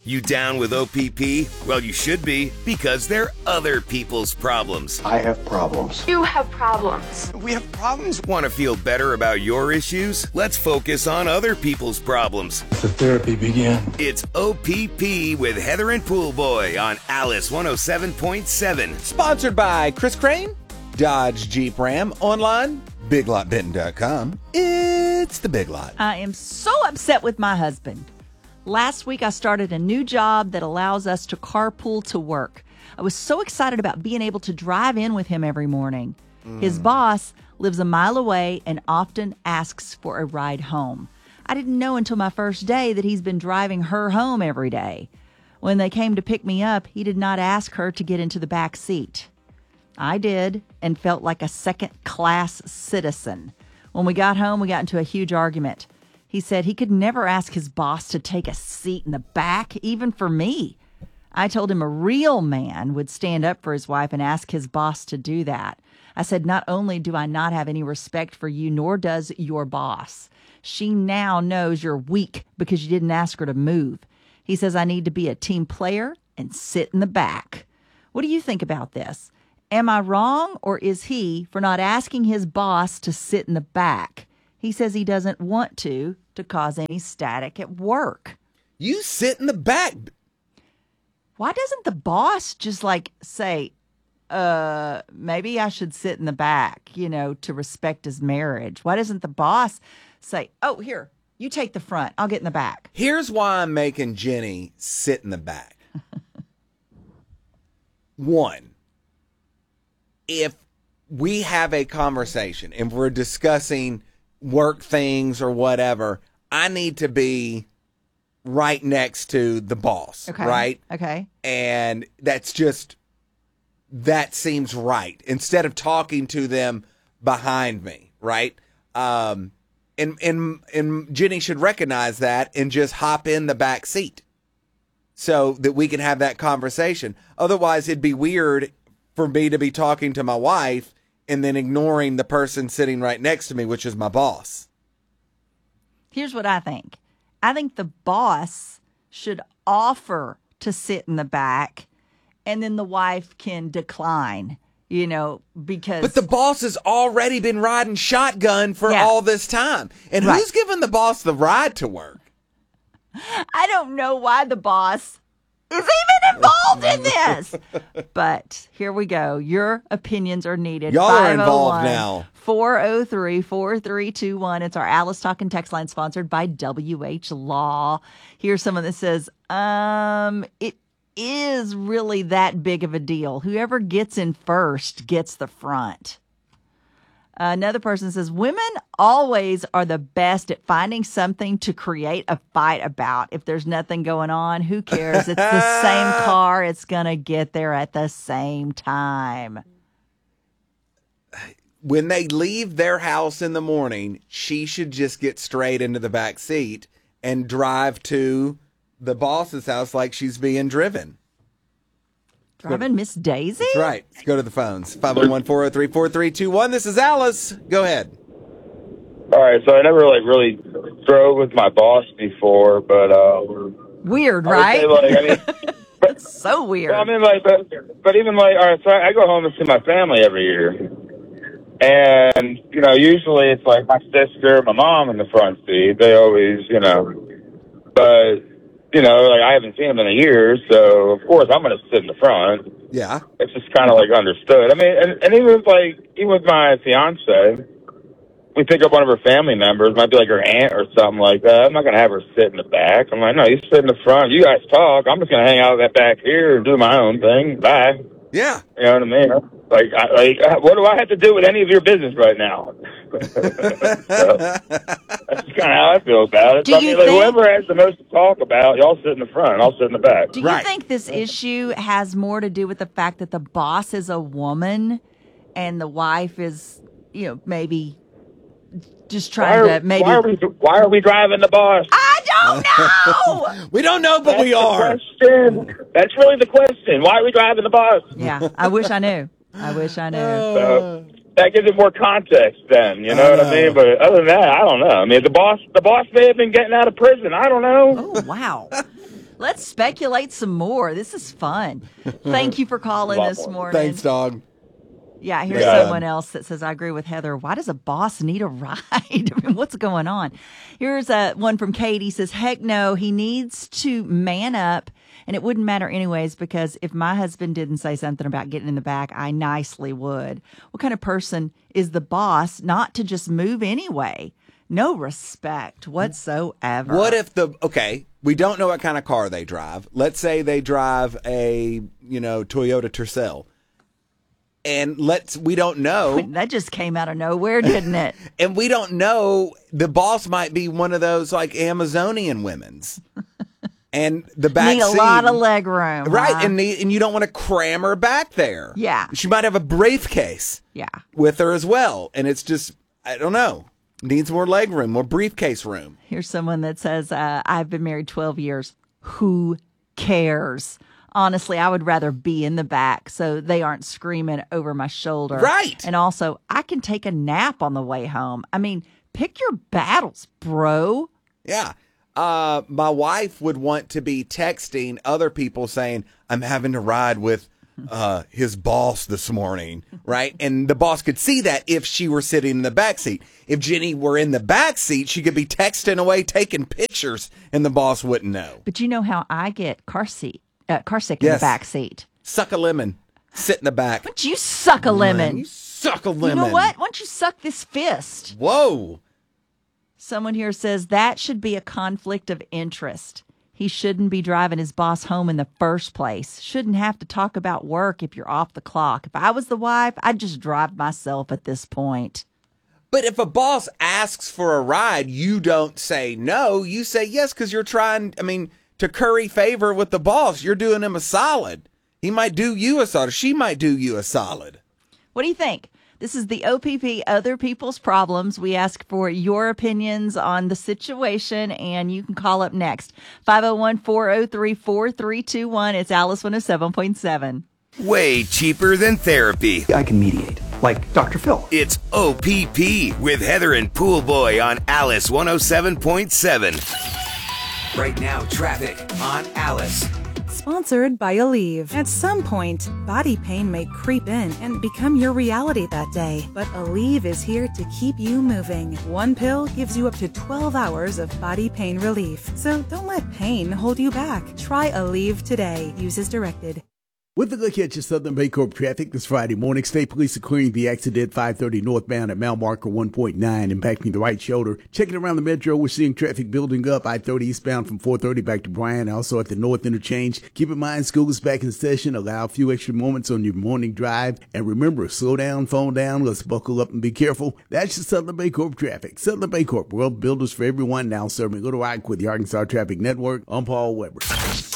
You down with OPP? Well, you should be, because they're other people's problems. I have problems. You have problems. We have problems. Want to feel better about your issues? Let's focus on other people's problems. The therapy began. It's OPP with Heather and Poolboy on Alice 107.7. Sponsored by Chris Crane, Dodge Jeep Ram, online, BigLotBenton.com. It's the Big Lot. I am so upset with my husband. Last week, I started a new job that allows us to carpool to work. I was so excited about being able to drive in with him every morning. His boss lives a mile away and often asks for a ride home. I didn't know until my first day that he's been driving her home every day. When they came to pick me up, he did not ask her to get into the back seat. I did, and felt like a second-class citizen. When we got home, we got into a huge argument. He said he could never ask his boss to take a seat in the back, even for me. I told him a real man would stand up for his wife and ask his boss to do that. I said, not only do I not have any respect for you, nor does your boss. She now knows you're weak because you didn't ask her to move. He says I need to be a team player and sit in the back. What do you think about this? Am I wrong, or is he for not asking his boss to sit in the back? He says he doesn't want to cause any static at work. You sit in the back. Why doesn't the boss just say, maybe I should sit in the back, to respect his marriage? Why doesn't the boss say, oh, here, you take the front, I'll get in the back? Here's why I'm making Jenny sit in the back. One, if we have a conversation and we're discussing work things or whatever, I need to be right next to the boss, okay. Right? Okay. And that seems right. Instead of talking to them behind me, right? And Jenny should recognize that and just hop in the back seat so that we can have that conversation. Otherwise, it'd be weird for me to be talking to my wife and then ignoring the person sitting right next to me, which is my boss. Here's what I think. I think the boss should offer to sit in the back, and then the wife can decline, because... But the boss has already been riding shotgun for all this time. And right. Who's giving the boss the ride to work? I don't know why the boss is even involved in this. But here we go. Your opinions are needed. Y'all are involved now. 403-4321. It's our Alice Talking text line, sponsored by WH Law. Here's someone that says, it is really that big of a deal. Whoever gets in first gets the front. Another person says, women always are the best at finding something to create a fight about. If there's nothing going on, who cares? It's the same car. It's going to get there at the same time. When they leave their house in the morning, she should just get straight into the back seat and drive to the boss's house like she's being driven. Driving Miss Daisy? That's right. Let's go to the phones. 501-403-4321. This is Alice. Go ahead. All right, so I never really drove with my boss before, but weird, right? That's so weird. Well, but even all right, so I go home and see my family every year, and usually it's like my sister, my mom in the front seat. They always, but. I haven't seen them in a year, so of course I'm going to sit in the front. Yeah. It's just kind of understood. I mean, and even with my fiance, we pick up one of her family members, might be like her aunt or something like that. I'm not going to have her sit in the back. I'm like, no, you sit in the front. You guys talk. I'm just going to hang out that back here and do my own thing. Bye. Yeah. You know what I mean? What do I have to do with any of your business right now? So, that's kind of how I feel about it. Whoever has the most to talk about, y'all sit in the front and I'll sit in the back. Do you think this issue has more to do with the fact that the boss is a woman and the wife is, maybe just trying to maybe... Why are we driving the boss? I don't know! We don't know, but we are. That's really the question. Why are we driving the boss? Yeah, I wish I knew. So, that gives it more context then, you know what I mean? But other than that, I don't know. I mean, the boss may have been getting out of prison. I don't know. Oh, wow. Let's speculate some more. This is fun. Thank you for calling this morning. Thanks, dog. Yeah, here's Yeah. someone else that says, I agree with Heather. Why does a boss need a ride? I mean, what's going on? Here's one from Katie says, heck no, he needs to man up. And it wouldn't matter anyways, because if my husband didn't say something about getting in the back, I nicely would. What kind of person is the boss not to just move anyway? No respect whatsoever. What if we don't know what kind of car they drive. Let's say they drive a, Toyota Tercel. And we don't know. That just came out of nowhere, didn't it? And we don't know, the boss might be one of those like Amazonian women's. And the back Need a seat, lot of leg room. right? huh? And you don't want to cram her back there. Yeah. She might have a briefcase. Yeah. With her as well, and it's just I don't know. Needs more leg room, more briefcase room. Here's someone that says, I've been married 12 years. Who cares? Honestly, I would rather be in the back so they aren't screaming over my shoulder. Right. And also, I can take a nap on the way home. I mean, pick your battles, bro. Yeah. My wife would want to be texting other people saying, I'm having to ride with his boss this morning, right? And the boss could see that if she were sitting in the back seat. If Jenny were in the back seat, she could be texting away, taking pictures, and the boss wouldn't know. But you know how I get car sick in the Yes. back seat. Suck a lemon. Sit in the back. Why don't you suck a lemon? You suck a lemon. You know what? Why don't you suck this fist? Whoa. Someone here says that should be a conflict of interest. He shouldn't be driving his boss home in the first place. Shouldn't have to talk about work if you're off the clock. If I was the wife, I'd just drive myself at this point. But if a boss asks for a ride, you don't say no. You say yes because you're trying, to curry favor with the boss. You're doing him a solid. He might do you a solid. She might do you a solid. What do you think? This is the OPP, Other People's Problems. We ask for your opinions on the situation, and you can call up next. 501-403-4321. It's Alice 107.7. Way cheaper than therapy. I can mediate, like Dr. Phil. It's OPP with Heather and Pool Boy on Alice 107.7. Right now, traffic on Alice. Sponsored by Aleve. At some point, body pain may creep in and become your reality that day. But Aleve is here to keep you moving. One pill gives you up to 12 hours of body pain relief. So don't let pain hold you back. Try Aleve today. Use as directed. With a look at your Southern Baycorp traffic this Friday morning, State Police are clearing the accident 530 northbound at mile marker 1.9, impacting the right shoulder. Checking around the metro, we're seeing traffic building up. I-30 eastbound from 430 back to Bryan, also at the north interchange. Keep in mind, school is back in session. Allow a few extra moments on your morning drive. And remember, slow down, phone down. Let's buckle up and be careful. That's your Southern Baycorp traffic. Southern Baycorp, world builders for everyone, now serving Little Rock with the Arkansas Traffic Network. I'm Paul Weber.